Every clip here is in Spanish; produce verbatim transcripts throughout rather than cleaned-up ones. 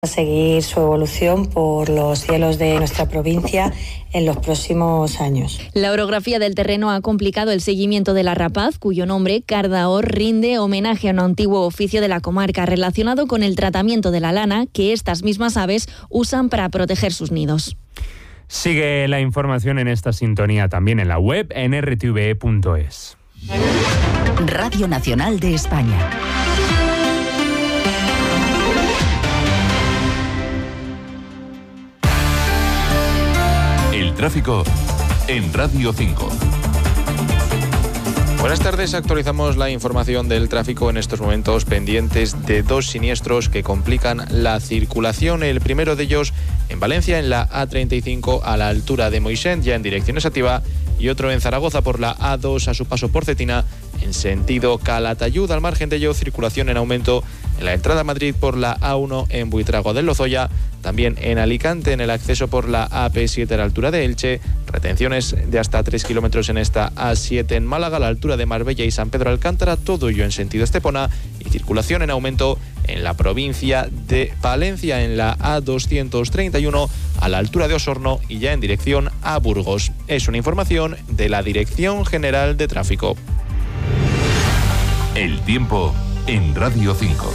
A seguir su evolución por los cielos de nuestra provincia en los próximos años. La orografía del terreno ha complicado el seguimiento de la rapaz, cuyo nombre, Cardaor, rinde homenaje a un antiguo oficio de la comarca relacionado con el tratamiento de la lana que estas mismas aves usan para proteger sus nidos. Sigue la información en esta sintonía también en la web en r t v e punto es. Radio Nacional de España. El tráfico en Radio cinco. Buenas tardes, actualizamos la información del tráfico en estos momentos pendientes de dos siniestros que complican la circulación. El primero de ellos en Valencia, en la A treinta y cinco a la altura de Moixent, ya en dirección Esativa, y otro en Zaragoza por la A dos a su paso por Cetina, en sentido Calatayud. Al margen de ello, circulación en aumento en la entrada a Madrid por la A uno en Buitrago del Lozoya, también en Alicante en el acceso por la A P siete a la altura de Elche, retenciones de hasta tres kilómetros en esta A siete en Málaga a la altura de Marbella y San Pedro Alcántara, todo ello en sentido Estepona, y circulación en aumento en la provincia de Valencia en la A doscientos treinta y uno a la altura de Osorno y ya en dirección a Burgos. Es una información de la Dirección General de Tráfico. El tiempo en Radio cinco.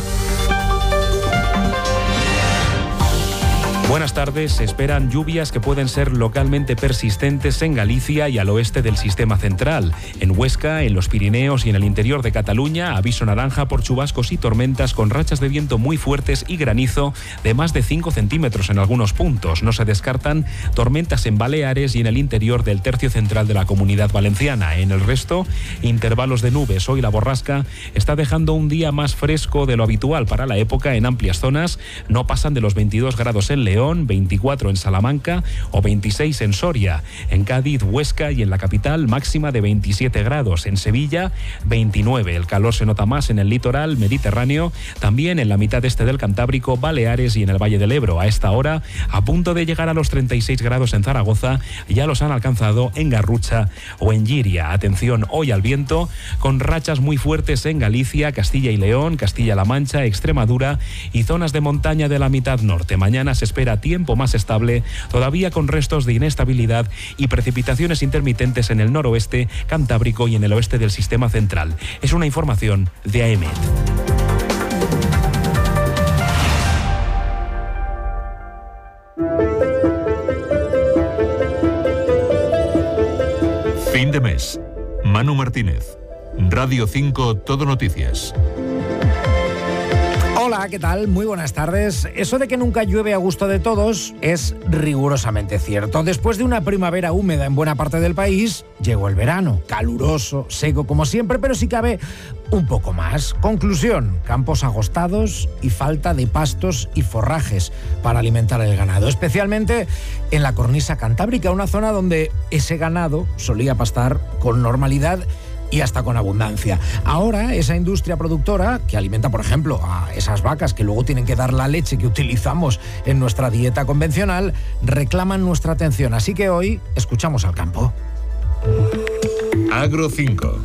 Buenas tardes. Se esperan lluvias que pueden ser localmente persistentes en Galicia y al oeste del sistema central. En Huesca, en los Pirineos y en el interior de Cataluña, aviso naranja por chubascos y tormentas con rachas de viento muy fuertes y granizo de más de cinco centímetros en algunos puntos. No se descartan tormentas en Baleares y en el interior del tercio central de la Comunidad Valenciana. En el resto, intervalos de nubes. Hoy la borrasca está dejando un día más fresco de lo habitual para la época en amplias zonas. No pasan de los veintidós grados en León, veinticuatro en Salamanca o veintiséis en Soria. En Cádiz, Huesca y en la capital máxima de veintisiete grados. En Sevilla, veintinueve. El calor se nota más en el litoral mediterráneo, también en la mitad este del Cantábrico, Baleares y en el Valle del Ebro. A esta hora, a punto de llegar a los treinta y seis grados en Zaragoza, ya los han alcanzado en Garrucha o en Lliria. Atención hoy al viento, con rachas muy fuertes en Galicia, Castilla y León, Castilla-La Mancha, Extremadura y zonas de montaña de la mitad norte. Mañana se espera tiempo más estable, todavía con restos de inestabilidad y precipitaciones intermitentes en el noroeste, Cantábrico y en el oeste del sistema central. Es una información de A E M E T. Fin de mes. Manu Martínez. Radio cinco Todo Noticias. Hola, ¿qué tal? Muy buenas tardes. Eso de que nunca llueve a gusto de todos es rigurosamente cierto. Después de una primavera húmeda en buena parte del país, llegó el verano, caluroso, seco como siempre, pero si cabe, un poco más. Conclusión, campos agostados y falta de pastos y forrajes para alimentar el ganado, especialmente en la cornisa cantábrica, una zona donde ese ganado solía pastar con normalidad y hasta con abundancia. Ahora, esa industria productora, que alimenta, por ejemplo, a esas vacas que luego tienen que dar la leche que utilizamos en nuestra dieta convencional, reclaman nuestra atención. Así que hoy escuchamos al campo. Agro cinco.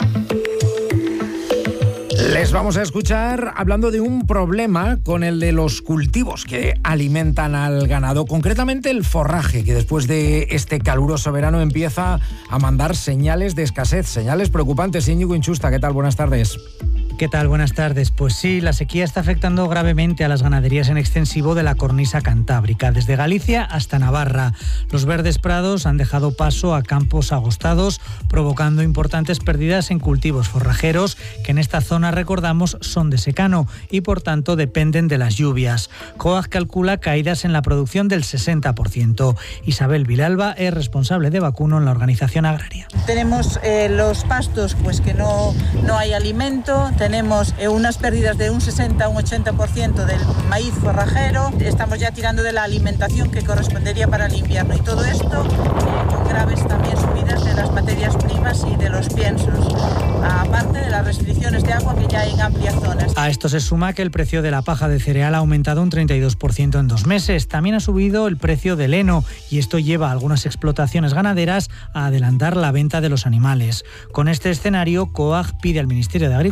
Les vamos a escuchar hablando de un problema con el de los cultivos que alimentan al ganado, concretamente el forraje, que después de este caluroso verano empieza a mandar señales de escasez, señales preocupantes. Íñigo Inchusta, ¿qué tal? Buenas tardes. ¿Qué tal? Buenas tardes. Pues sí, la sequía está afectando gravemente a las ganaderías en extensivo de la cornisa cantábrica, desde Galicia hasta Navarra. Los verdes prados han dejado paso a campos agostados, provocando importantes pérdidas en cultivos forrajeros, que en esta zona, recordamos, son de secano y por tanto dependen de las lluvias. COAG calcula caídas en la producción del sesenta por ciento. Isabel Vilalba es responsable de vacuno en la organización agraria. Tenemos eh, los pastos, pues que no, no hay alimento. Tenemos eh, unas pérdidas de un sesenta a un ochenta por ciento del maíz forrajero. Estamos ya tirando de la alimentación que correspondería para el invierno. Y todo esto eh, con graves también subidas de las materias primas y de los piensos, aparte de las restricciones de agua que ya hay en amplias zonas. A esto se suma que el precio de la paja de cereal ha aumentado un treinta y dos por ciento en dos meses. También ha subido el precio del heno y esto lleva a algunas explotaciones ganaderas a adelantar la venta de los animales. Con este escenario, COAG pide al Ministerio de Agricultura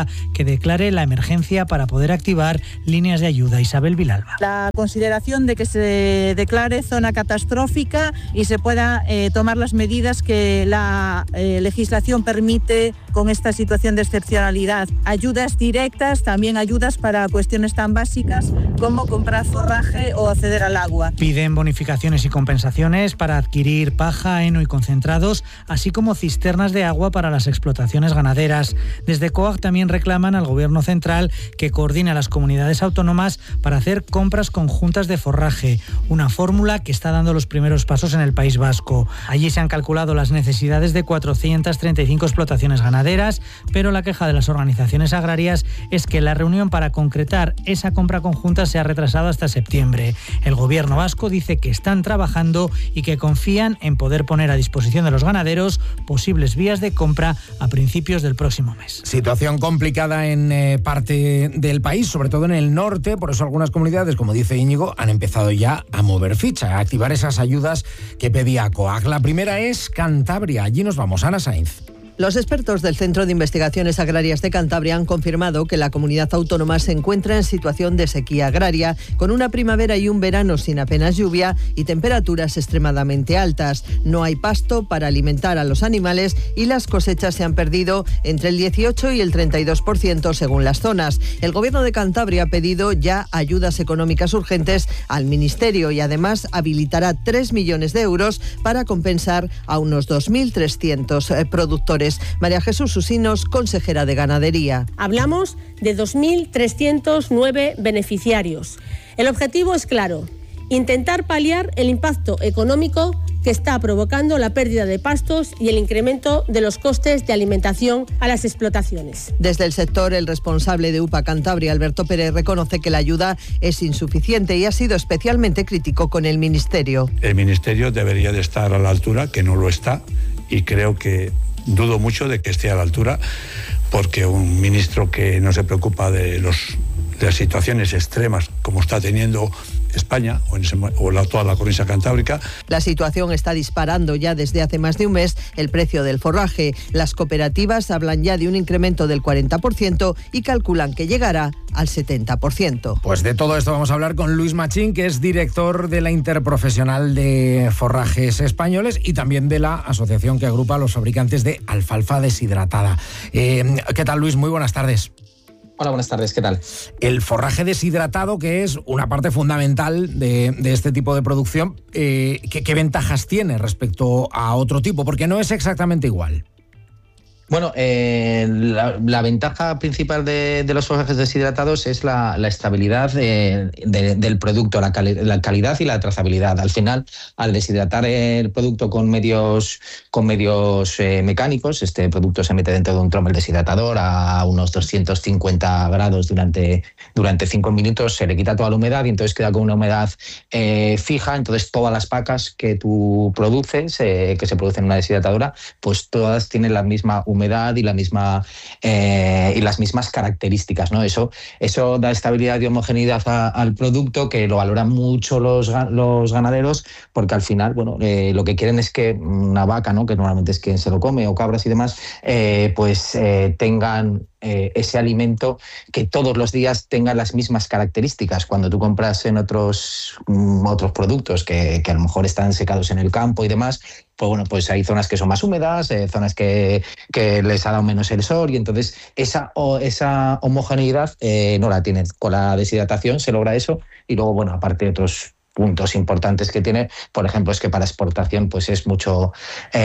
solicita que declare la emergencia para poder activar líneas de ayuda. Isabel Vilalba. La consideración de que se declare zona catastrófica y se pueda eh, tomar las medidas que la eh, legislación permite con esta situación de excepcionalidad. Ayudas directas, también ayudas para cuestiones tan básicas como comprar forraje o acceder al agua. Piden bonificaciones y compensaciones para adquirir paja, heno y concentrados, así como cisternas de agua para las explotaciones ganaderas. Desde COAG también reclaman al Gobierno central que coordine a las comunidades autónomas para hacer compras conjuntas de forraje, una fórmula que está dando los primeros pasos en el País Vasco. Allí se han calculado las necesidades de cuatrocientas treinta y cinco explotaciones ganaderas, pero la queja de las organizaciones agrarias es que la reunión para concretar esa compra conjunta se ha retrasado hasta septiembre. El Gobierno vasco dice que están trabajando y que confían en poder poner a disposición de los ganaderos posibles vías de compra a principios del próximo mes. Situación complicada en eh, parte del país, sobre todo en el norte, por eso algunas comunidades, como dice Íñigo, han empezado ya a mover ficha, a activar esas ayudas que pedía COAG. La primera es Cantabria, allí nos vamos, Ana Sainz. Los expertos del Centro de Investigaciones Agrarias de Cantabria han confirmado que la comunidad autónoma se encuentra en situación de sequía agraria, con una primavera y un verano sin apenas lluvia y temperaturas extremadamente altas. No hay pasto para alimentar a los animales y las cosechas se han perdido entre el dieciocho y el treinta y dos por ciento según las zonas. El Gobierno de Cantabria ha pedido ya ayudas económicas urgentes al Ministerio y además habilitará tres millones de euros para compensar a unos dos mil trescientos productores. María Jesús Usinos, consejera de Ganadería. Hablamos de dos mil trescientos nueve beneficiarios. El objetivo es claro: intentar paliar el impacto económico que está provocando la pérdida de pastos y el incremento de los costes de alimentación a las explotaciones. Desde el sector, el responsable de U P A Cantabria, Alberto Pérez, reconoce que la ayuda es insuficiente y ha sido especialmente crítico con el Ministerio. El Ministerio debería de estar a la altura, que no lo está, y creo que dudo mucho de que esté a la altura, porque un ministro que no se preocupa de, los, de las situaciones extremas como está teniendo España o, en ese, o la, toda la cornisa cantábrica. La situación está disparando ya desde hace más de un mes el precio del forraje. Las cooperativas hablan ya de un incremento del cuarenta por ciento y calculan que llegará al setenta por ciento. Pues de todo esto vamos a hablar con Luis Machín, que es director de la Interprofesional de Forrajes Españoles y también de la asociación que agrupa a los fabricantes de alfalfa deshidratada. Eh, ¿Qué tal, Luis? Muy buenas tardes. Hola, buenas tardes, ¿qué tal? El forraje deshidratado, que es una parte fundamental de, de este tipo de producción, eh, ¿qué, ¿qué ventajas tiene respecto a otro tipo? Porque no es exactamente igual. Bueno, eh, la, la ventaja principal de, de los forrajes deshidratados es la, la estabilidad de, de, del producto, la, cali, la calidad y la trazabilidad. Al final, al deshidratar el producto con medios, con medios eh, mecánicos, este producto se mete dentro de un trommel deshidratador a unos doscientos cincuenta grados durante, durante cinco minutos, se le quita toda la humedad y entonces queda con una humedad eh, fija. Entonces todas las pacas que tú produces, eh, que se producen en una deshidratadora, pues todas tienen la misma humedad y la misma eh, y las mismas características, ¿no? Eso, eso da estabilidad y homogeneidad a, al producto, que lo valoran mucho los, los ganaderos, porque al final, bueno, eh, lo que quieren es que una vaca, ¿no?, que normalmente es quien se lo come, o cabras y demás, eh, pues eh, tengan Eh, ese alimento, que todos los días tenga las mismas características. Cuando tú compras en otros, mm, otros productos que, que a lo mejor están secados en el campo y demás, pues bueno, pues hay zonas que son más húmedas, eh, zonas que, que les ha dado menos el sol, y entonces esa, o, esa homogeneidad eh, no la tienen. Con la deshidratación se logra eso, y luego, bueno, aparte de otros puntos importantes que tiene, por ejemplo, es que para exportación pues es mucho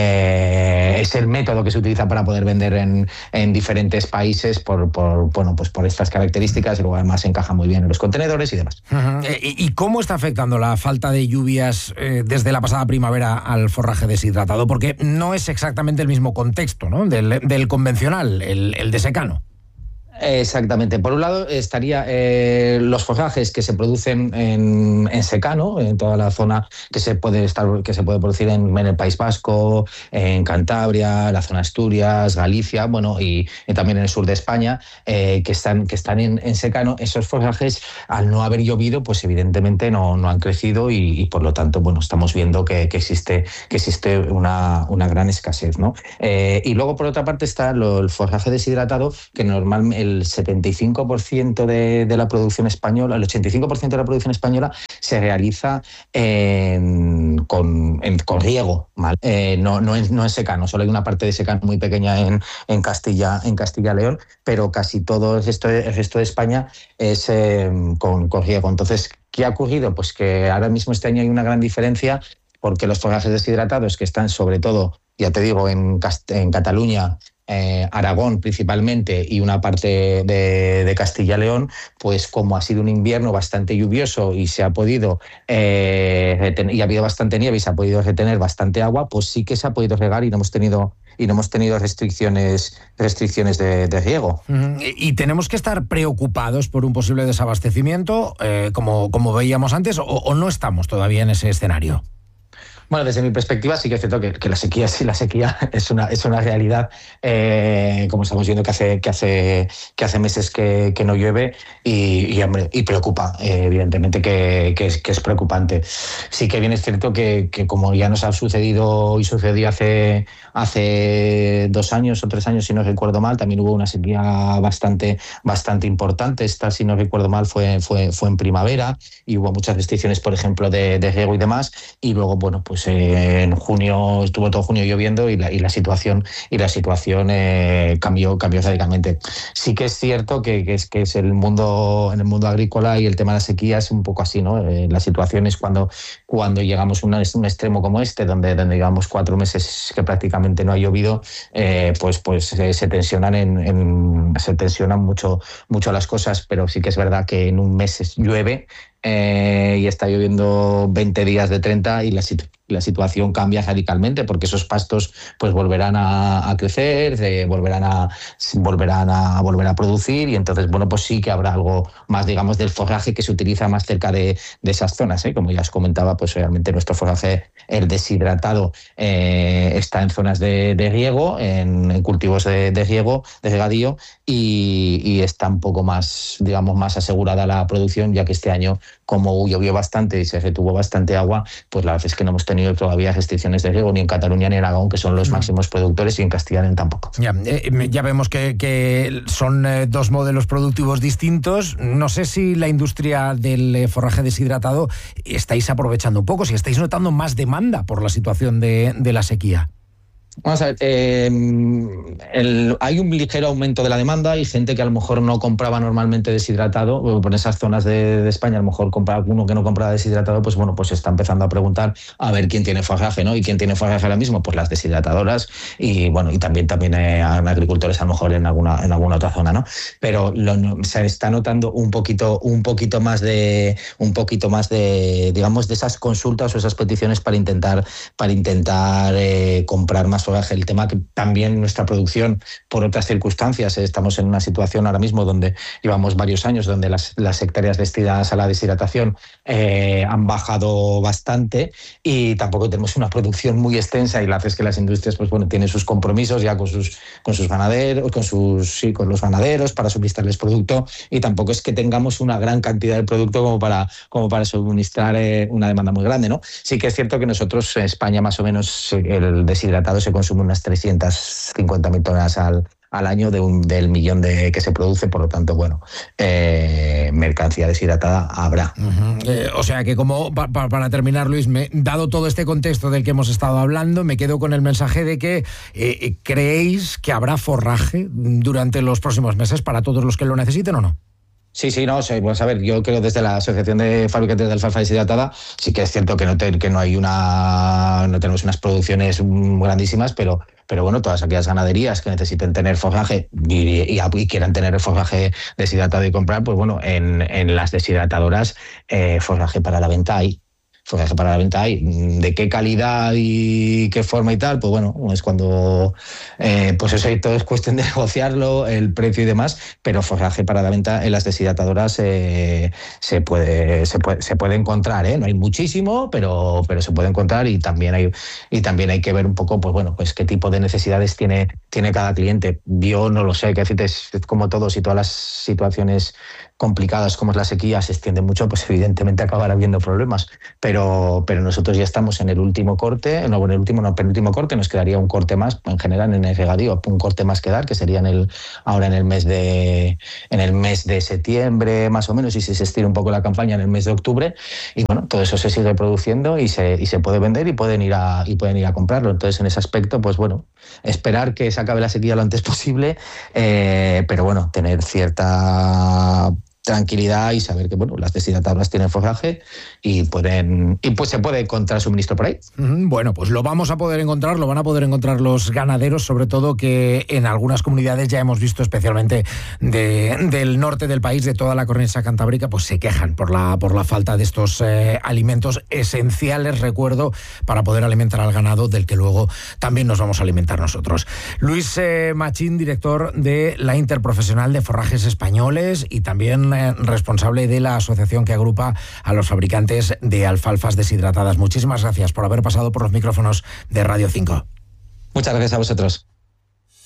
eh, es el método que se utiliza para poder vender en, en diferentes países por, por bueno pues por estas características, y luego además encaja muy bien en los contenedores y demás. Uh-huh. ¿Y, y cómo está afectando la falta de lluvias eh, desde la pasada primavera al forraje deshidratado? Porque no es exactamente el mismo contexto, ¿no?, del, del convencional, el, el de secano. Exactamente. Por un lado estaría eh, los forrajes que se producen en, en secano, en toda la zona que se puede estar, que se puede producir en, en el País Vasco, en Cantabria, la zona Asturias, Galicia, bueno, y, y también en el sur de España, eh, que están, que están en, en secano. Esos forrajes, al no haber llovido, pues evidentemente no, no han crecido, y, y por lo tanto, bueno, estamos viendo que, que existe, que existe una, una gran escasez, ¿no? Eh, y luego, por otra parte, está lo, el forraje deshidratado, que normalmente el setenta y cinco por ciento de, de la producción española, el ochenta y cinco por ciento de la producción española se realiza en, con, en, con riego, ¿vale? Eh, no, no, en, no en secano, solo hay una parte de secano muy pequeña en, en Castilla, en Castilla y León, pero casi todo el resto de, el resto de España es eh, con, con riego. Entonces, ¿qué ha ocurrido? Pues que ahora mismo este año hay una gran diferencia porque los forrajes deshidratados que están sobre todo, ya te digo, en, Cast- en Cataluña, Eh, Aragón principalmente y una parte de, de Castilla y León, pues como ha sido un invierno bastante lluvioso y se ha podido eh, retener, y ha habido bastante nieve y se ha podido retener bastante agua, pues sí que se ha podido regar y no hemos tenido y no hemos tenido restricciones restricciones de, de riego. Uh-huh. Y tenemos que estar preocupados por un posible desabastecimiento, eh, como, como veíamos antes, o, o no estamos todavía en ese escenario. Bueno, desde mi perspectiva sí que es cierto que, que la sequía sí la sequía es una es una realidad, eh, como estamos viendo que hace que hace que hace meses que, que no llueve y, y hombre y preocupa, eh, evidentemente que, que es que es preocupante. Sí que bien es cierto que, que como ya nos ha sucedido y sucedió hace hace dos años o tres años si no recuerdo mal, también hubo una sequía bastante bastante importante. Esta, si no recuerdo mal, fue fue fue en primavera y hubo muchas restricciones, por ejemplo, de, de riego y demás. Y luego, bueno, pues Pues eh, en junio estuvo todo junio lloviendo y la, y la situación y la situación eh, cambió cambió radicalmente. Sí que es cierto que, que es que es el mundo en el mundo agrícola y el tema de la sequía es un poco así, ¿no? Eh, la situación es cuando cuando llegamos a un, un extremo como este, donde donde llevamos cuatro meses que prácticamente no ha llovido, eh, pues pues eh, se tensionan en, en se tensionan mucho mucho las cosas, pero sí que es verdad que en un mes llueve. Eh, y está lloviendo veinte días de treinta y la, situ- la situación cambia radicalmente porque esos pastos pues volverán a, a crecer, eh, volverán a volverán a volver a producir y entonces bueno pues sí que habrá algo más, digamos, del forraje que se utiliza más cerca de, de esas zonas, ¿eh? Como ya os comentaba, pues realmente nuestro forraje, el deshidratado, eh, está en zonas de, de riego, en, en cultivos de, de riego, de regadío y, y está un poco más, digamos, más asegurada la producción, ya que este año, como llovió bastante y se retuvo bastante agua, pues la verdad es que no hemos tenido todavía restricciones de riego ni en Cataluña ni en Aragón, que son los máximos productores, y en Castilla y León tampoco. Ya, eh, ya vemos que, que son eh, dos modelos productivos distintos. No sé si la industria del eh, forraje deshidratado estáis aprovechando un poco, si estáis notando más demanda por la situación de, de la sequía. Vamos a ver, eh, el, hay un ligero aumento de la demanda y gente que a lo mejor no compraba normalmente deshidratado, por esas zonas de, de España a lo mejor compra alguno que no compraba deshidratado, pues bueno, pues está empezando a preguntar a ver quién tiene forraje, ¿no? ¿Y quién tiene forraje ahora mismo? Pues las deshidratadoras y bueno, y también también eh, agricultores a lo mejor en alguna en alguna otra zona, ¿no? Pero lo, se está notando un poquito un poquito más de un poquito más de digamos de esas consultas o esas peticiones para intentar para intentar eh, comprar más forraje. El tema que también nuestra producción, por otras circunstancias, estamos en una situación ahora mismo donde llevamos varios años donde las, las hectáreas destinadas a la deshidratación eh, han bajado bastante y tampoco tenemos una producción muy extensa, y la hace es que las industrias pues bueno tienen sus compromisos ya con sus con sus ganaderos, con sus sí, con los ganaderos para suministrarles producto, y tampoco es que tengamos una gran cantidad de producto como para como para suministrar eh, una demanda muy grande, ¿no? Sí que es cierto que nosotros en España más o menos el deshidratado se consume unas trescientas cincuenta mil toneladas al, al año de un, del millón de que se produce, por lo tanto, bueno, eh, mercancía deshidratada habrá. Uh-huh. Eh, o sea que como, pa, pa, para terminar, Luis, me, dado todo este contexto del que hemos estado hablando, me quedo con el mensaje de que eh, ¿creéis que habrá forraje durante los próximos meses para todos los que lo necesiten o no? Sí, sí, no, pues a ver, yo creo desde la Asociación de Fabricantes de Alfalfa Deshidratada sí que es cierto que no, te, que no hay una, no tenemos unas producciones grandísimas, pero pero bueno, todas aquellas ganaderías que necesiten tener forraje y, y, y quieran tener el forraje deshidratado y comprar, pues bueno, en, en las deshidratadoras eh, forraje para la venta hay. Forraje para la venta hay. ¿De qué calidad y qué forma y tal? Pues bueno, es cuando eh, pues eso todo es cuestión de negociarlo, el precio y demás, pero forraje para la venta en las deshidratadoras eh, se puede se puede se puede encontrar, ¿eh? No hay muchísimo, pero pero se puede encontrar, y también hay y también hay que ver un poco pues bueno, pues qué tipo de necesidades tiene tiene cada cliente. Yo no lo sé, que decirte, es como todo, si todas las situaciones complicadas como es la sequía se extiende mucho, pues evidentemente acabará habiendo problemas. Pero, pero nosotros ya estamos en el último corte, no, en el último, no, penúltimo corte, nos quedaría un corte más, en general en el regadío, un corte más que dar, que sería en el, ahora en el mes de en el mes de septiembre, más o menos, y si se estira un poco la campaña en el mes de octubre, y bueno, todo eso se sigue produciendo y se, y se puede vender y pueden ir a y pueden ir a comprarlo. Entonces, en ese aspecto, pues bueno, esperar que se acabe la sequía lo antes posible, eh, pero bueno, tener cierta tranquilidad y saber que bueno, las deshidratadoras tienen forraje y pueden y pues se puede encontrar suministro por ahí. Bueno, pues lo vamos a poder encontrar, lo van a poder encontrar los ganaderos, sobre todo que en algunas comunidades ya hemos visto, especialmente de, del norte del país, de toda la cornisa cantábrica, pues se quejan por la por la falta de estos eh, alimentos esenciales, recuerdo, para poder alimentar al ganado, del que luego también nos vamos a alimentar nosotros. Luis eh, Machín, director de la Interprofesional de Forrajes Españoles y también responsable de la asociación que agrupa a los fabricantes de alfalfas deshidratadas. Muchísimas gracias por haber pasado por los micrófonos de Radio cinco. Muchas gracias a vosotros.